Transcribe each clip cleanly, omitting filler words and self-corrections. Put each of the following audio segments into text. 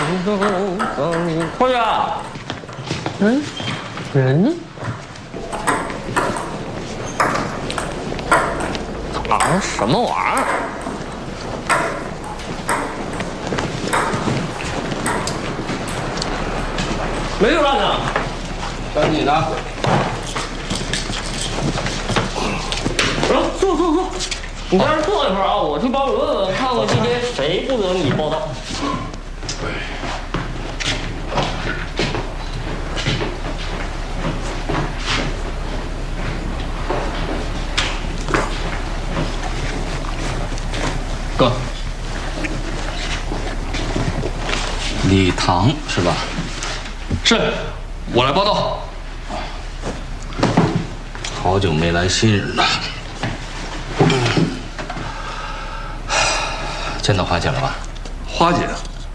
过去。人呢？什么玩意儿？没事吧呢？ 找你呢。 坐，你在这坐一会儿啊，我去帮你问问，看看今天谁不得你报道。 哥，李唐是吧？ 是，我来报道。 好久没来新人了，见到花姐了吧？ 花姐，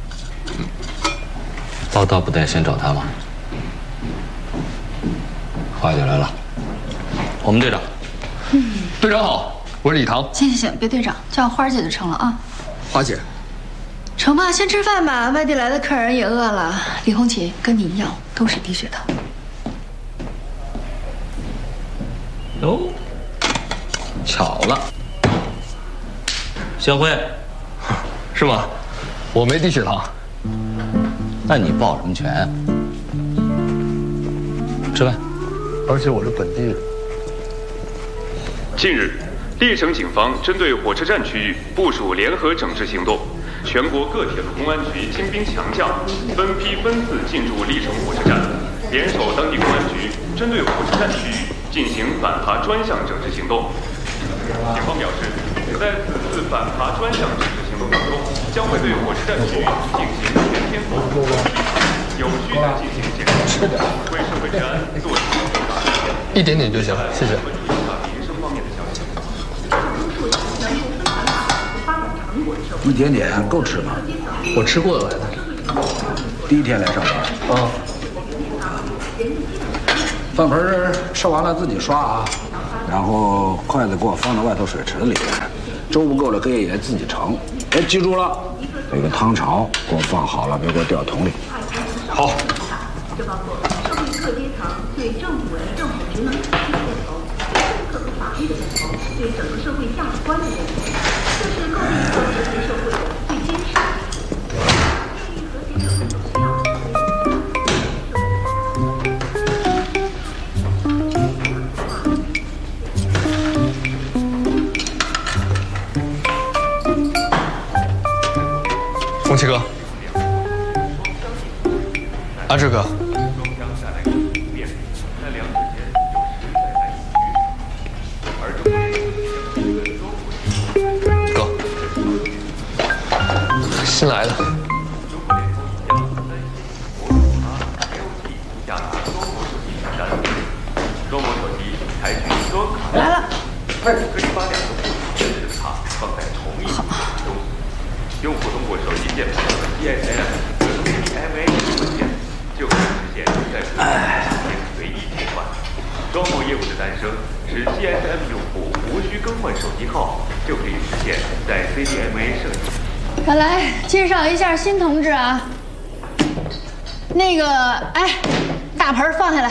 报道不得先找她吗？花姐来了，我们队长。 队长好，我是李唐。 行，别队长，叫我花姐就成了啊。 花姐， 成吧，先吃饭吧，外地来的客人也饿了。李红旗跟你一样，都是低血糖。 哟，巧了，宣辉， 是吗？我没低血糖。 那你抱什么拳？吃饭。 而且我是本地人。 近日，历城警方针对火车站区域部署联合整治行动，全国各铁路公安局精兵强将，分批分次进驻历城火车站，联手当地公安局，针对火车站区域进行反扒专项整治行动。警方表示，在此次反扒专项整治行动当中，将会对火车站区域进行全天候有序地进行检查，为社会治安做出重大贡献。 一点点就行，谢谢。 一点点够吃吗？ 我吃过了。 第一天来上班。饭盆吃完了自己刷啊，然后筷子给我放到外头水池子里边，粥不够了可以也自己盛。哎，记住了，这个汤勺给我放好了，别给我掉桶里。 好。 这包括社会各阶层对政府的政府职能体系的认同，对政策和法律的认同，对整个社会价值观的认同，这是构建一个和谐社会的最坚实的基础。对于和谐社会所需要的。 红旗哥，阿志哥，哥，新来的。 来了。 可以把两个不同的字卡放在同一个中。用户通过手机键盘和 GSM 和 CDMA 文件，就可以实现在手机进行随意切换。双模业务的诞生，使 GSM 用户无需更换手机号，就可以实现在 CDMA 设计。 来介绍一下新同志啊。那个，哎，大盆放下来。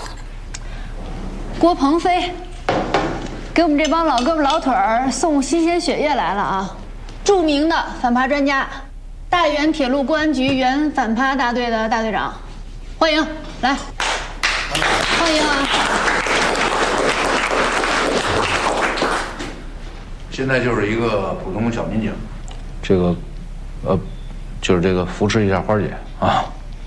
郭鹏飞，给我们这帮老哥们老腿儿送新鲜血液来了啊！著名的反扒专家，大原铁路公安局原反扒大队的大队长，欢迎，来，欢迎啊！ 现在就是一个普通小民警， 这个，就是这个扶持一下花姐啊。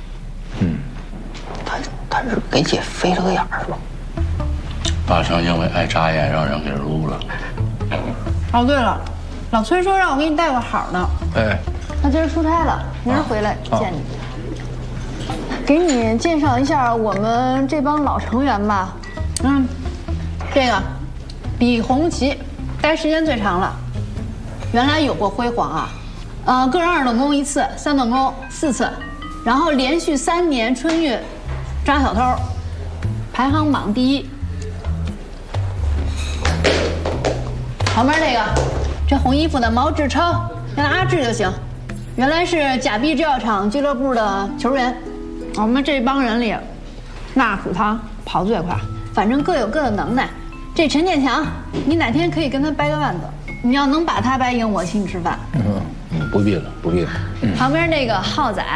他是给姐飞了个眼儿是吧？ 好像因为爱眨眼让人给撸了。 哦，对了，老崔说让我给你带个好的。 哎， 他今儿出差了，明儿回来见你。给你介绍一下我们这帮老成员吧。这个李红旗，待时间最长了，原来有过辉煌啊，个人2等功1次，3等功4次，然后连续3年春运抓小偷，排行榜第1。旁边这个，这红衣服的毛志超，叫他阿志就行。 原来是假币制药厂俱乐部的球员。我们这帮人里，那属他跑最快。反正各有各的能耐。这陈建强，你哪天可以跟他掰个腕子。你要能把他掰赢，我请你吃饭。 不必了，不必了。 旁边那个浩仔，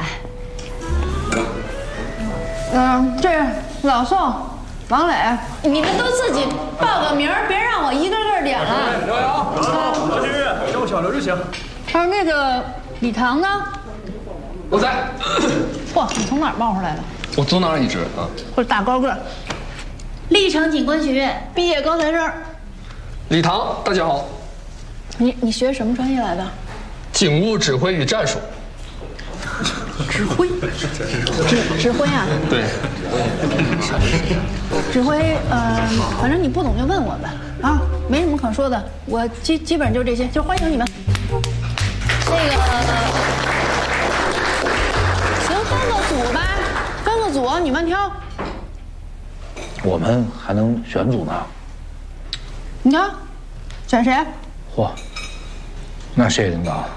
这老宋、王磊，你们都自己报个名，别让我一个个点了。 有，小金玉，叫我小刘就行。 还有那个李唐呢？ 我在。 嚯，你从哪儿冒出来的？ 我走哪儿一直啊？ 或者大高个，历城警官学院毕业高材生。 李唐，大家好。 你学什么专业来的？ 警务指挥与战术。 指挥？指挥啊？ 对。 指挥，反正你不懂就问我们啊，没什么可说的。我基本就这些，就欢迎你们。那个，行，分个组吧，分个组，你们挑。 我们还能选组呢。 你挑，选谁？ 嚯，那谢谢领导。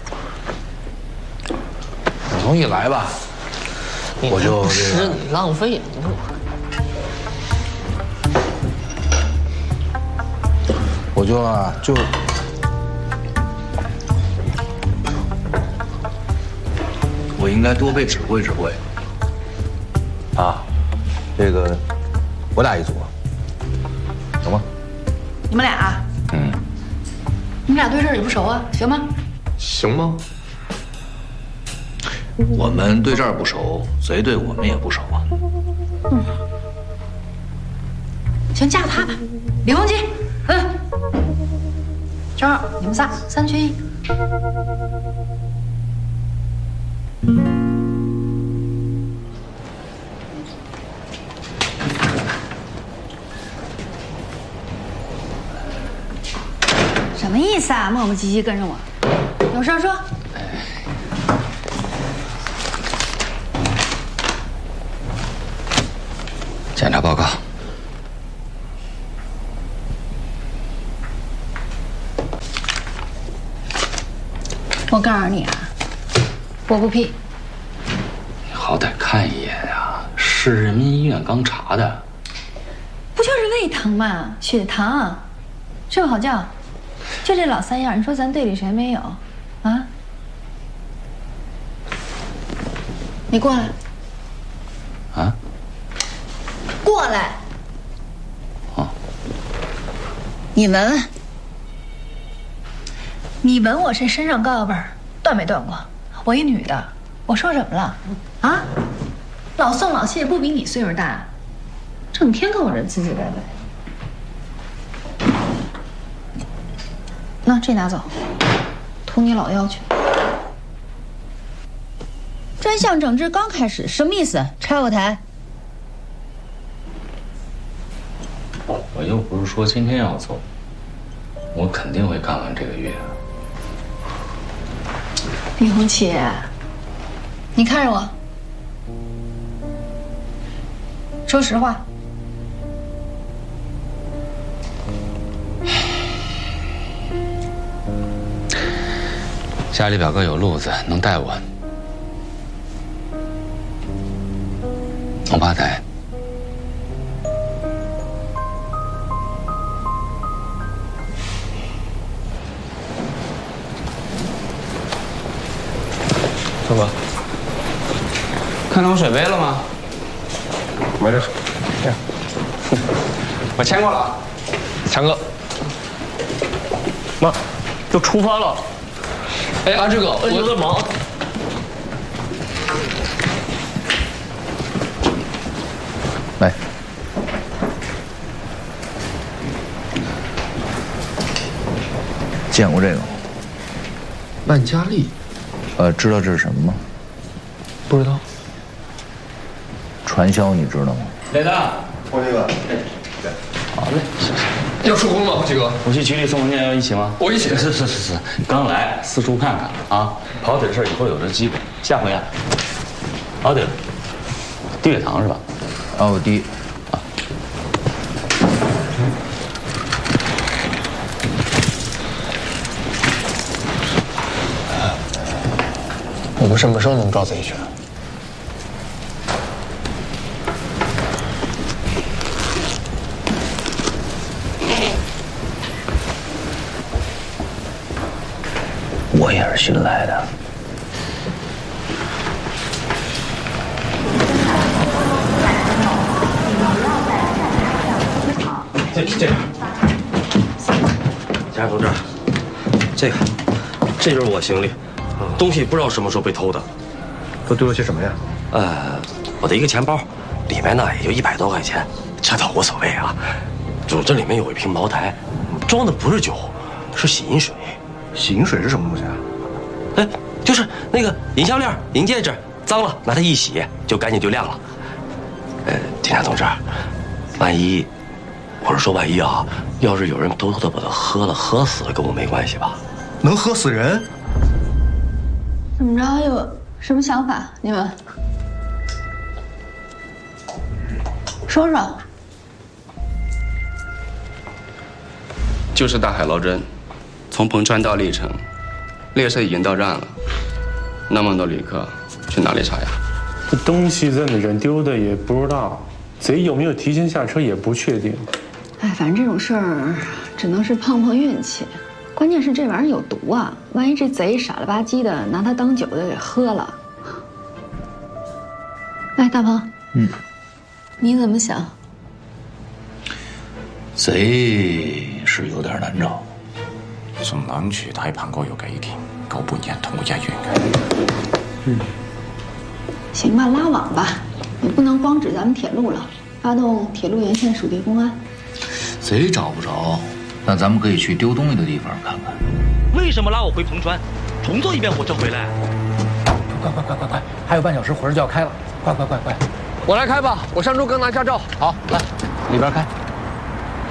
我同意来吧，我就这是个你浪费。 我就我应该多被指挥指挥。 啊，这个我俩一组，行吗？ 你们俩？你们俩对这儿也不熟啊，行吗？ 行吗？ 我们对这儿不熟，贼对我们也不熟啊。 行，加他吧，李洪基，正好你们仨3缺1。什么意思啊？磨磨唧唧跟着我，有事说。 检查报告。 我告诉你啊，我不批。 你好歹看一眼呀，市人民医院刚查的。 不就是胃疼吗？血糖，睡不好觉，就这老3样，你说咱队里谁没有？啊？你过来。 啊？ 过来。 哦。 你闻闻。你闻我这身上膏药味儿断没断过？我一女的，我说什么了？啊？老宋老谢不比你岁数大，整天跟我这唧唧歪歪。那这拿走，涂你老腰去。专项整治刚开始，什么意思？拆我台？ 我又不是说今天要走，我肯定会干完这个月。 李红旗，你看着我，说实话。 家里表哥有路子，能带我。我爸带。 大哥， 看到我水杯了吗？ 没这事。这样， 我签过了。 强哥， 妈，就出发了。 哎，阿志哥，我有点忙。 来，见过这个吗？ 万家丽。 知道这是什么吗？ 不知道。 传销你知道吗？ 磊子， 我这个， 好嘞， 要出工了吗，胡七哥？ 我去局里送文件，要一起吗？ 我一起。 是，刚来，四处看看啊。跑腿的事以后有这机会，下回啊。哦对了，地月堂是吧？ 哦，第一。 你们什么时候能抓贼去？ 我也是新来的。这个，检察同志，这就是我行李，东西不知道什么时候被偷的。 都丢了些什么呀？ 我的一个钱包，里面呢也就100多块钱，这倒无所谓啊。就这里面有一瓶茅台，装的不是酒，是洗银水。 洗银水是什么东西啊？ 哎，就是那个银项链、银戒指，脏了拿它一洗，就干净就亮了。警察同志，万一啊，要是有人偷偷的把它喝了，喝死了，跟我没关系吧？ 能喝死人？ 怎么着？有什么想法？你们说说。 就是大海捞针，从彭川到历城，列车已经到站了，那么多旅客去哪里查呀？ 这东西在哪人丢的也不知道，贼有没有提前下车也不确定。 哎，反正这种事儿只能是碰碰运气。关键是这玩意儿有毒啊！万一这贼傻了吧唧的拿它当酒的给喝了。哎，大鹏，你怎么想？ 贼是有點難找， 仲諗住睇彭哥有幾件舊半人同我一樣嘅。 行吧，拉網吧，也不能光指咱们铁路了，发动铁路沿线属地公安。 贼找不着，那咱们可以去丢东西的地方看看。 为什么拉我回彭川，重坐一遍火车回来？ 快！还有半小时，火车就要开了，快！ 我来开吧，我上周刚拿驾照。 好，来，里边开。